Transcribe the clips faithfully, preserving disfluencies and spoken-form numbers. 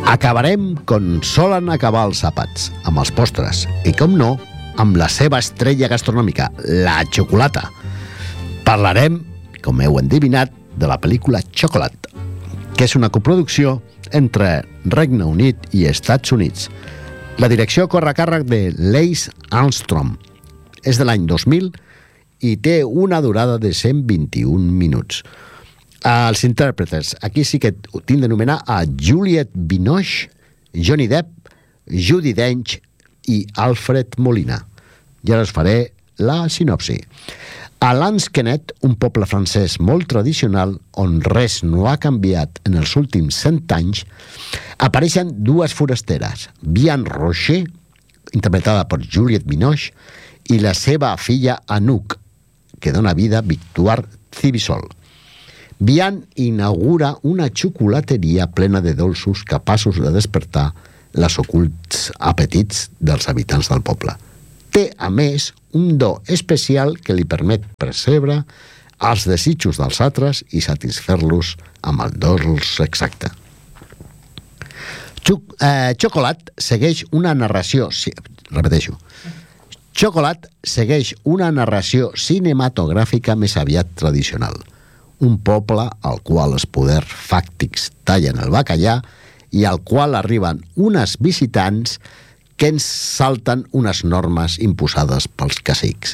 Acabarem com solen acabar els àpats, amb els postres, i com no, amb la seva estrella gastronòmica, la xocolata. Parlarem, com heu endevinat, de la pel·lícula Chocolate, que és una coproducció entre Regne Unit i Estats Units. La direcció corre a càrrec de Lace Armstrong. És de l'any dos mil i té una durada de cent vint-i-un minuts. Els intèrpretes, aquí sí que tinc de nomenar a Juliette Binoche, Johnny Depp, Judi Dench i Alfred Molina. I ara us faré la sinopsi. A Lansquenet, un poble francès molt tradicional on res no ha canviat en els últims cent anys, apareixen dues forasteres, Vianne Rocher, interpretada per Juliette Binoche, i la seva filla Anouk, que dona vida a Victoire Cibisol. Vianne inaugura una xocolateria plena de dolços capaços de despertar les ocults apetits dels habitants del poble. Té, a més, un do especial que li permet percebre els desitjos dels altres i satisfer-los amb el dolç exacte. Xuc, eh, Chocolate segueix una narració... Sí, repeteixo. Chocolate segueix una narració cinematogràfica més aviat tradicional. Un poble al qual els poders fàctics tallen el bacallà i al qual arriben unes visitants que ens salten unes normes imposades pels cacics.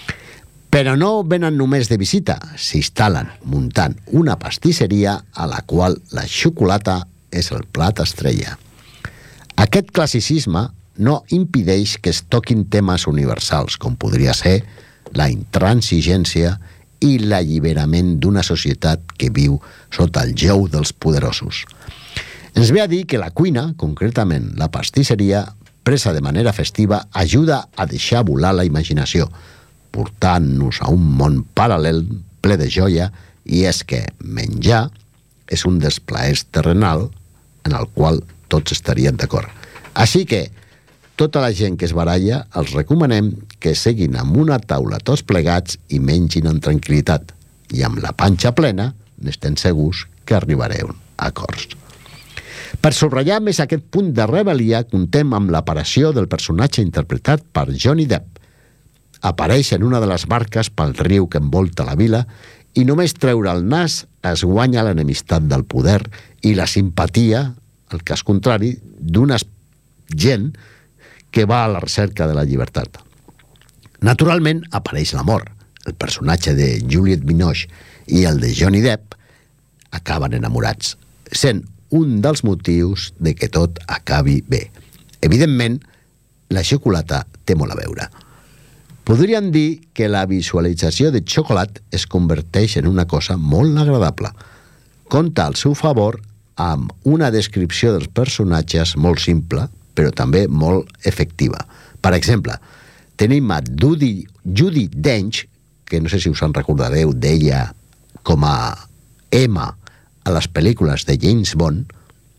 Però no venen només de visita, s'instal·len muntant una pastisseria a la qual la xocolata és el plat estrella. Aquest classicisme no impedeix que es toquin temes universals, com podria ser la intransigència i l'alliberament d'una societat que viu sota el jou dels poderosos. Ens ve a dir que la cuina, concretament la pastisseria, presa de manera festiva, ajuda a deixar volar la imaginació, portant-nos a un món paral·lel ple de joia, i és que menjar és un dels plaers terrenal en el qual tots estarien d'acord. Així que tota la gent que es baralla els recomanem que seguin amb una taula tots plegats i mengin amb tranquil·litat. I amb la panxa plena n'estem segurs que arribareu a acords. Per subratllar més aquest punt de rebel·lia, contem amb l'aparició del personatge interpretat per Johnny Depp. Apareix en una de les barques pel riu que envolta la vila i només treure el nas es guanya l'enemistat del poder i la simpatia, el cas contrari, d'una gent que va a la recerca de la llibertat. Naturalment apareix l'amor. El personatge de Juliette Binoche i el de Johnny Depp acaben enamorats, sent un dels motius de que tot acabi bé. Evidentment, la xocolata té molt a veure. Podríem dir que la visualització de Chocolate es converteix en una cosa molt agradable. Compta al seu favor amb una descripció dels personatges molt simple, però també molt efectiva. Per exemple, tenim a Judi, Judi Dench, que no sé si us en recordareu d'ella com a Emma a les pel·lícules de James Bond.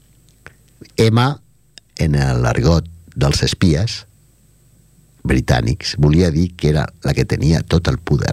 Emma, en l'argot dels espies britànics, volia dir que era la que tenia tot el poder.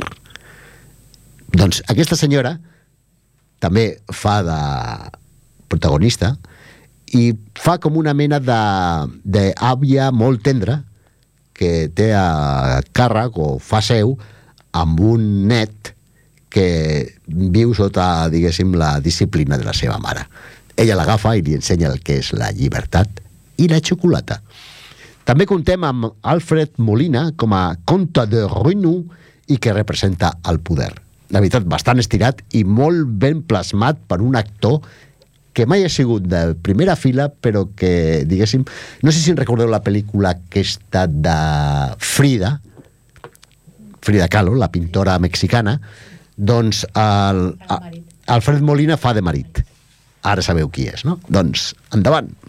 Doncs aquesta senyora també fa de protagonista i fa com una mena d'àvia molt tendra que té a càrrec o fa seu amb un net que viu sota, diguéssim, la disciplina de la seva mare. Ella l'agafa i li ensenya el que és la llibertat i la xocolata. També contem amb Alfred Molina com a comte de Runou i que representa el poder. La veritat, bastant estirat i molt ben plasmat per un actor que mai ha sigut de primera fila, però que, diguéssim, no sé si en recordeu la pel·lícula aquesta de Frida, Frida Kahlo, la pintora mexicana, doncs el, Alfred Molina fa de marit. Ara sabeu qui és, no? Doncs, endavant.